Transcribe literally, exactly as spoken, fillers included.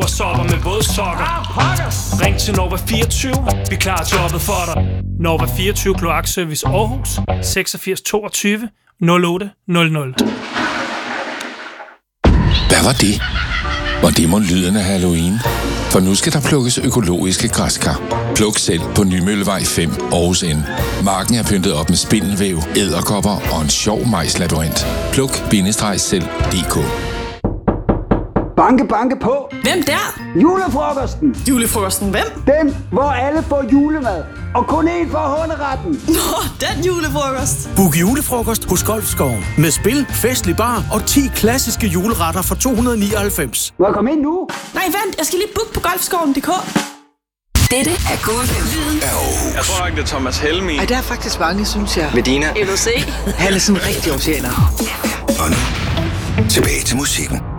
og sopper med vådsokker. Ring til Nova fireogtyve, vi klarer jobbet for dig. Nova fireogtyve Kloakservice Aarhus, seksogfirs toogtyve nul otte nul nul. Hvad var det? Og det må lyden af Halloween. For nu skal der plukkes økologiske græskar. Pluk selv på Nymøllevej fem, Aarhus N. Marken er pyntet op med spindelvæv, edderkopper og en sjov majslabyrint. Pluk bindestreg selv punktum d k. Banke, banke på. Hvem der? Julefrokosten. Julefrokosten hvem? Den, hvor alle får julemad. Og kun én får hånderetten. Nå, den julefrokost. Book julefrokost hos Golfskoven. Med spil, festlig bar og ti klassiske juleretter for to hundrede nioghalvfems. Må jeg komme ind nu? Nej, vent. Jeg skal lige booke på golfskoven punktum d k. Dette er Golf. Jeg tror nok, det er Thomas Helmi. Ej, der er faktisk mange, synes jeg. Medina. L O C. Han er sådan en rigtig aftjener. Og nu, tilbage til musikken.